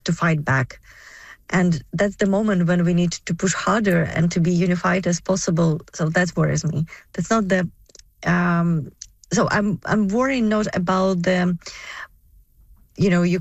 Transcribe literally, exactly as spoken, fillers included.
to fight back. And that's the moment when we need to push harder and to be unified as possible. So that worries me. That's not the... Um, so I'm I'm worried not about the, you know,